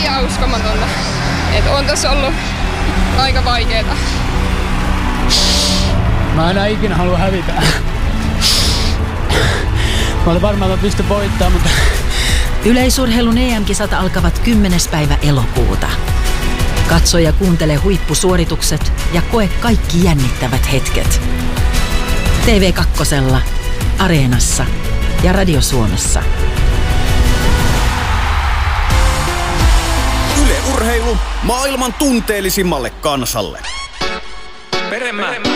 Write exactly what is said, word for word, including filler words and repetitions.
ihan uskomatonta. Et on tässä ollut aika vaikeeta. Mä enää ikinä halua hävitä. Mä olin varmaan, että mä pystyn voittaa, mutta... Yleisurheilun E M-kisat alkavat kymmenes päivä elokuuta. Katso ja kuuntele huippusuoritukset ja koe kaikki jännittävät hetket. T V kaksi, Areenassa ja Radio Suomessa. Yle Urheilu maailman tunteellisimmalle kansalle. Peremä.